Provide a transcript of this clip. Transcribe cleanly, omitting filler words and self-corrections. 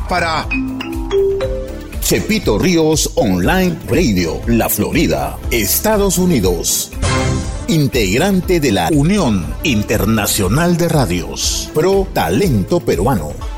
para Chepito Ríos Online Radio, La Florida, Estados Unidos. Integrante de la Unión Internacional de Radios, Pro Talento Peruano.